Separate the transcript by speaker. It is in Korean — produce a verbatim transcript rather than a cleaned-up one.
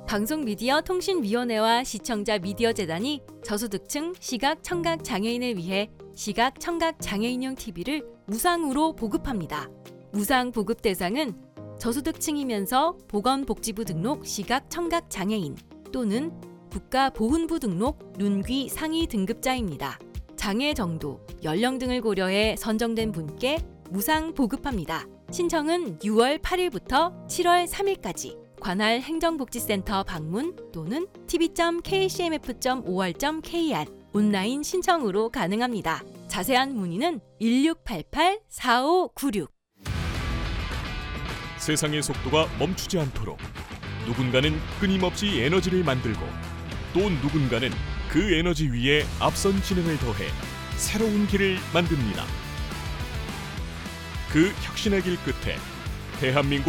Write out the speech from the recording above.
Speaker 1: 방송미디어통신위원회와 시청자미디어재단이 저소득층 시각-청각 장애인을 위해 시각-청각 장애인용 티비를 무상으로 보급합니다. 무상 보급 대상은 저소득층이면서 보건복지부 등록 시각-청각 장애인 또는 국가보훈부 등록 눈귀 상위 등급자입니다. 장애 정도, 연령 등을 고려해 선정된 분께 무상 보급합니다. 신청은 유월 팔일부터 칠월 삼일까지 관할 행정복지센터 방문 또는 티비 점 케이씨엠에프 점 오알 점 케이알 온라인 신청으로 가능합니다. 자세한 문의는 일육팔팔 사오구육.
Speaker 2: 세상의 속도가 멈추지 않도록 누군가는 끊임없이 에너지를 만들고 또 누군가는 그 에너지 위에 앞선 지능을 더해 새로운 길을 만듭니다. 그 혁신의 길 끝에 대한민국